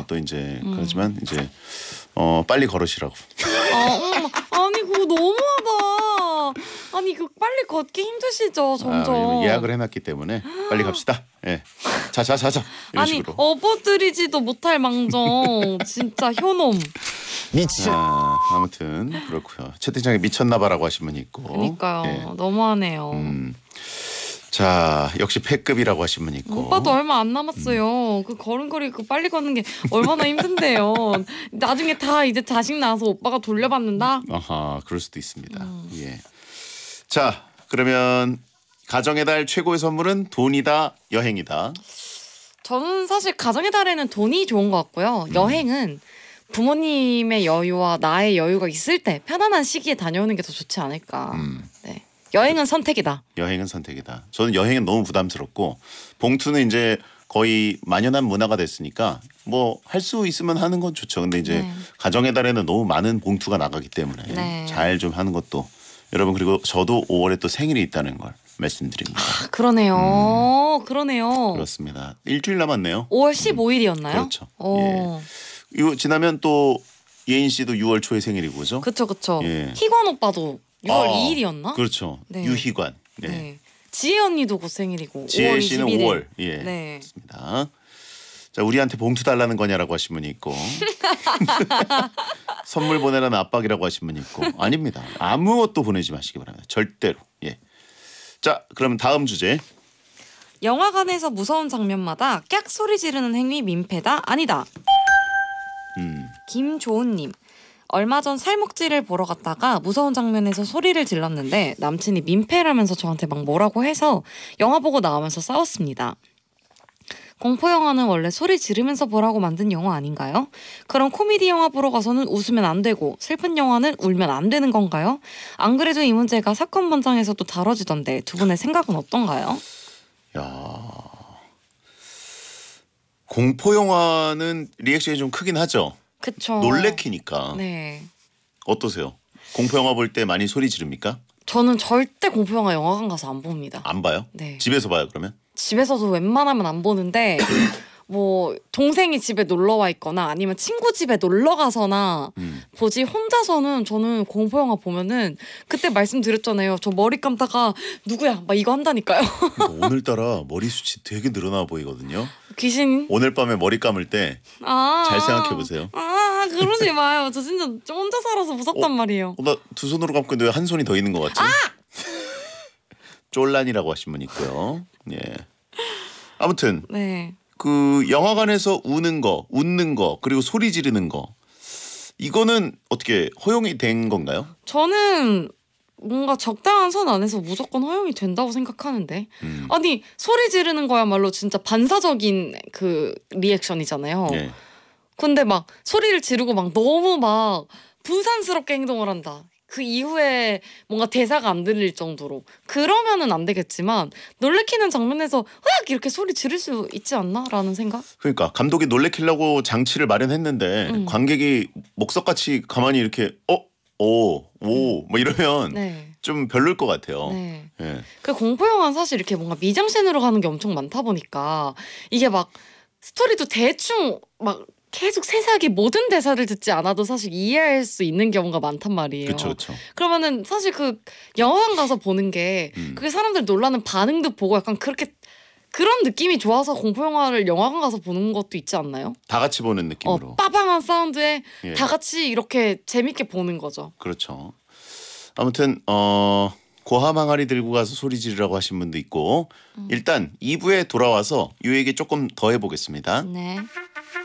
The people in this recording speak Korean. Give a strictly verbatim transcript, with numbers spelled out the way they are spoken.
어, 또 이제 음. 그렇지만 이제 어 빨리 걸으시라고. 아, 어, 아니 그거 너무하다. 아니 그 빨리 걷기 힘드시죠 점점. 아, 예약을 해놨기 때문에 빨리 갑시다. 예. 자자 자자. 이런 아니 식으로. 업어드리지도 못할 망정. 진짜 효놈. 미친. 아, 아무튼 그렇고요. 채팅창에 미쳤나봐라고 하신 분이 있고. 그러니까요. 예. 너무하네요. 음. 자 역시 패급이라고 하신 분 있고. 오빠도 얼마 안 남았어요. 음. 그 걸음걸이 그 빨리 걷는 게 얼마나 힘든데요. 나중에 다 이제 자식 낳아서 오빠가 돌려받는다. 아하 그럴 수도 있습니다. 음. 예. 자 그러면 가정의 달 최고의 선물은 돈이다 여행이다. 저는 사실 가정의 달에는 돈이 좋은 것 같고요. 음. 여행은 부모님의 여유와 나의 여유가 있을 때 편안한 시기에 다녀오는 게 더 좋지 않을까. 음. 네. 여행은 선택이다. 여행은 선택이다. 저는 여행은 너무 부담스럽고 봉투는 이제 거의 만연한 문화가 됐으니까 뭐 할 수 있으면 하는 건 좋죠. 근데 이제 네. 가정의 달에는 너무 많은 봉투가 나가기 때문에 네. 잘 좀 하는 것도 여러분 그리고 저도 오월에 또 생일이 있다는 걸 말씀드립니다. 아, 그러네요. 음. 그러네요. 그렇습니다. 일주일 남았네요. 오월 십오일이었나요? 음. 그렇죠. 오. 예. 이거 지나면 또 예인 씨도 유월 초에 생일이고 그죠? 그렇죠. 그렇죠. 예. 희관 오빠도 유월 아, 이일이었나? 그렇죠. 네. 유희관. 네. 네. 지혜 언니도 곧 생일이고 지혜 씨는 오월 이십일일. 오월. 예. 네. 그렇습니다. 자 우리한테 봉투 달라는 거냐라고 하신 분이 있고 선물 보내라는 압박이라고 하신 분이 있고 아닙니다. 아무것도 보내지 마시기 바랍니다. 절대로. 예. 자 그러면 다음 주제. 영화관에서 무서운 장면마다 깍 소리 지르는 행위 민폐다 아니다. 음. 김조은님. 얼마 전 살목지를 보러 갔다가 무서운 장면에서 소리를 질렀는데 남친이 민폐라면서 저한테 막 뭐라고 해서 영화 보고 나오면서 싸웠습니다. 공포영화는 원래 소리 지르면서 보라고 만든 영화 아닌가요? 그럼 코미디 영화 보러 가서는 웃으면 안 되고 슬픈 영화는 울면 안 되는 건가요? 안 그래도 이 문제가 사건 번장에서도 다뤄지던데 두 분의 생각은 어떤가요? 야, 공포영화는 리액션이 좀 크긴 하죠. 그쵸. 놀래키니까. 네. 어떠세요? 공포영화 볼 때 많이 소리 지릅니까? 저는 절대 공포영화 영화관 가서 안 봅니다. 안 봐요? 네. 집에서 봐요 그러면? 집에서도 웬만하면 안 보는데 뭐 동생이 집에 놀러 와 있거나 아니면 친구 집에 놀러 가서나 음. 보지 혼자서는 저는 공포영화 보면은 그때 말씀드렸잖아요. 저 머리 감다가 누구야 막 이거 한다니까요. 오늘따라 머리숱이 되게 늘어나 보이거든요. 귀신 오늘 밤에 머리 감을 때 잘 아~ 생각해 보세요. 아 그러지 마요. 저 진짜 좀 혼자 살아서 무섭단 어, 말이에요. 어, 나 두 손으로 감고 있는데 왜 한 손이 더 있는 것 같지? 아! 쫄란이라고 하신 분 있고요. 예. 아무튼 네. 그 영화관에서 우는 거, 웃는 거, 그리고 소리 지르는 거 이거는 어떻게 허용이 된 건가요? 저는 뭔가 적당한 선 안에서 무조건 허용이 된다고 생각하는데 음. 아니 소리 지르는 거야말로 진짜 반사적인 그 리액션이잖아요. 예. 근데 막 소리를 지르고 막 너무 막 분산스럽게 행동을 한다. 그 이후에 뭔가 대사가 안 들릴 정도로 그러면은 안 되겠지만 놀래키는 장면에서 으악 이렇게 소리 지를 수 있지 않나? 라는 생각? 그러니까 감독이 놀래키려고 장치를 마련했는데 음. 관객이 목석같이 가만히 이렇게 어? 오, 오, 뭐 이러면 네. 좀 별로일 것 같아요. 네. 네. 그 공포영화는 사실 이렇게 뭔가 미장센으로 가는 게 엄청 많다 보니까 이게 막 스토리도 대충 막 계속 세세하게 모든 대사를 듣지 않아도 사실 이해할 수 있는 경우가 많단 말이에요. 그렇죠, 그렇죠. 그러면은 사실 그 영화관 가서 보는 게 음. 그게 사람들 놀라는 반응도 보고 약간 그렇게 그런 느낌이 좋아서 공포 영화를 영화관 가서 보는 것도 있지 않나요? 다 같이 보는 느낌으로. 어, 빠방한 사운드에 예. 다 같이 이렇게 재밌게 보는 거죠. 그렇죠. 아무튼 어. 고함 항아리 들고 가서 소리 지르라고 하신 분도 있고 음. 일단 이 부에 돌아와서 이 얘기 조금 더 해보겠습니다. 네.